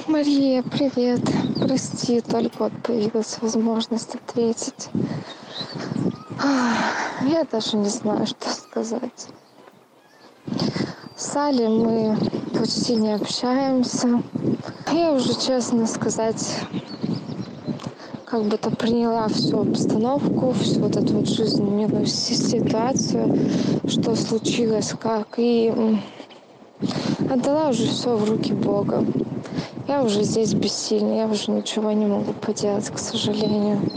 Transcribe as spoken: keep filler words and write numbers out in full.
Мария, привет. Прости, только вот появилась возможность ответить. Ах, Я даже не знаю, что сказать. С Али мы почти не общаемся. Я уже, честно сказать, как бы то приняла всю обстановку, всю вот эту вот жизненную си- ситуацию, что случилось, как, и м, отдала уже все в руки Бога. Я уже здесь бессильна, я уже ничего не могу поделать, к сожалению.